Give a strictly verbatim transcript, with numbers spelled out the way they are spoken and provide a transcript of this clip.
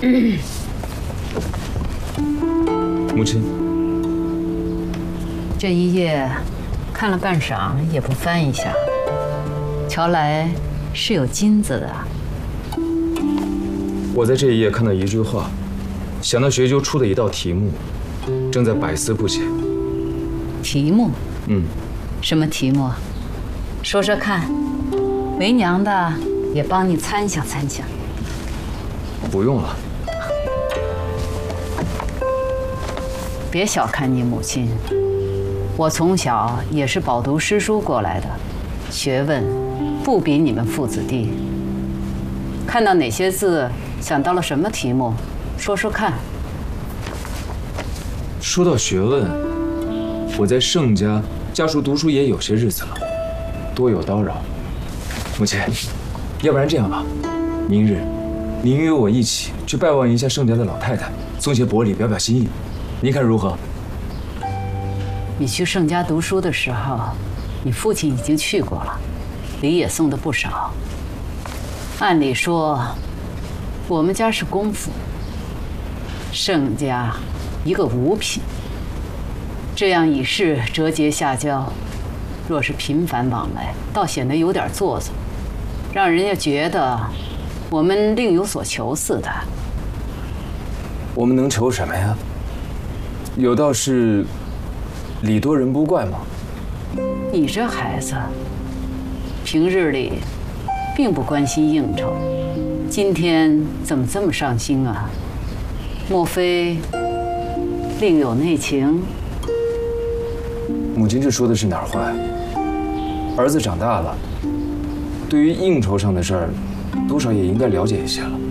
嗯、母亲， 这一页看了半晌，也不翻一下，瞧来是有金子的。 我在这一页看到一句话，想到学究出的一道题目，正在百思不解。 题目？ 嗯。 什么题目？说说看，为娘的也帮你参详参详。 不用了。 别小看你母亲，我从小也是饱读诗书过来的，学问不比你们父子低。看到哪些字，想到了什么题目，说说看。 说到学问，我在盛家家属读书也有些日子了，多有叨扰。母亲，要不然这样吧，明日您约我一起去拜望一下盛家的老太太，送些薄礼表表心意，您看如何？ 你去盛家读书的时候，你父亲已经去过了，礼也送的不少。按理说，我们家是公府，盛家一个五品，这样以示折节下交，若是频繁往来，倒显得有点做作，让人家觉得我们另有所求似的。 我们能求什么呀？有道是礼多人不怪嘛。 你这孩子，平日里并不关心应酬，今天怎么这么上心啊？莫非另有内情？ 母亲这说的是哪儿话呀？儿子长大了，对于应酬上的事儿，多少也应该了解一些了。